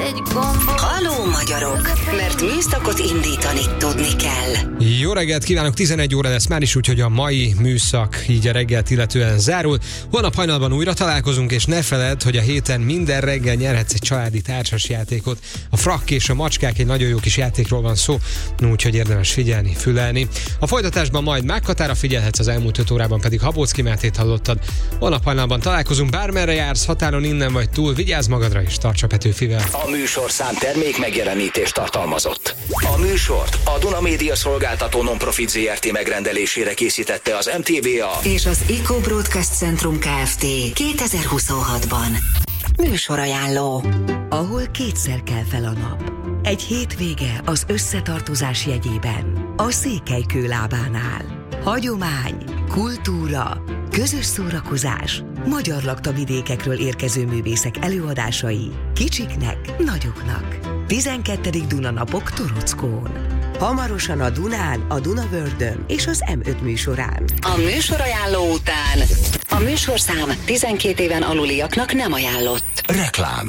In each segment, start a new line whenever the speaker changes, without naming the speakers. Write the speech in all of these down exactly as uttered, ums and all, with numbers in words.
egy gombot.
Halló magyarok, mert műszakot indítani tudni kell.
Jó reggelt kívánok, tizenegy óra lesz már is, úgyhogy a mai műszak így a reggelt illetően zárul. Holnap hajnalban újra találkozunk, és ne feledd, hogy a héten minden reggel nyerhetsz egy családi társasjátékot. A Frakk és a Macskák egy nagyon jó kis játékról van szó, úgyhogy érdemes figyelni, fülelni. A folytatásban majd Mágkatára figyelhetsz, az elmúlt öt órában pedig Habóczki Mátét hallottad. Holnap hajnalban találkozunk, bármerre jársz, határon innen vagy túl, vigyázz magadra és tarts a Petőfivel.
A műsorszám termék megjelenítést tartalmazott. A műsort a Duna Média Szolgáltató Non-Profit zé er té megrendelésére készítette az em té vé á
és az Eco Broadcast Centrum Kft. kétezer-huszonhatban. Műsorajánló.
Ahol kétszer kell fel a nap. Egy hétvége az összetartozás jegyében. A Székelykő lábánál. Hagyomány, kultúra, közös szórakozás, magyar laktavidékekről érkező művészek előadásai, kicsiknek, nagyoknak. tizenkettedik Duna napok Torockón. Hamarosan a Dunán, a Dunavördön és az em öt műsorán.
A műsorajánló után a műsorszám tizenkét éven aluliaknak nem ajánlott.
Reklám.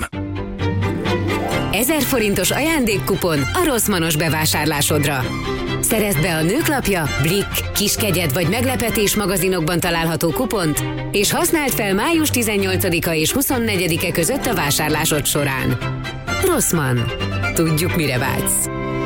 ezer forintos ajándékkupon a Rossmannos bevásárlásodra. Szerezd be a Nőklapja, Blick, Kiskegyed vagy Meglepetés magazinokban található kupont, és használd fel május tizennyolcadika és huszonnegyedike között a vásárlásod során. Rossmann. Tudjuk, mire vágysz.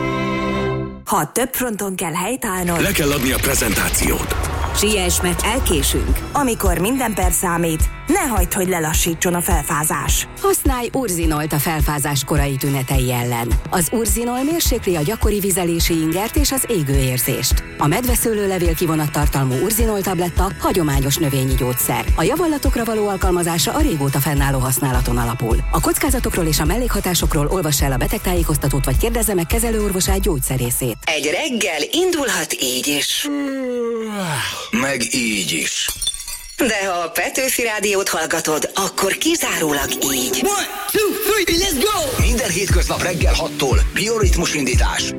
Ha több fronton kell helytállnod,
Le kell adni a prezentációt.
siess, mert elkésünk. Amikor minden perc számít, ne hagyd, hogy lelassítson a felfázás.
Használj Urzinolt a felfázás korai tünetei ellen. Az Urzinol mérsékli a gyakori vizelési ingert és az égőérzést. A medveszőlőlevél kivonat tartalmú Urzinol tabletta hagyományos növényi gyógyszer. A javallatokra való alkalmazása a régóta fennálló használaton alapul. A kockázatokról és a mellékhatásokról olvass el a betegtájékoztatót vagy kérdezze meg kezelőorvosát, gyógyszerészét.
Egy reggel indulhat így is.
Meg így is.
De ha a Petőfi Rádiót hallgatod, akkor kizárólag így.
One, two, three, let's go! Minden hétköznap reggel hattól bioritmus indítás